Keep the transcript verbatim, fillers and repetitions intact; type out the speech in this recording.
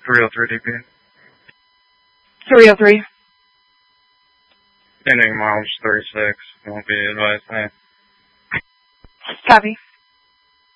three oh three D P. three oh three. Ending mileage thirty-six. Won't be advised. Hey. Copy.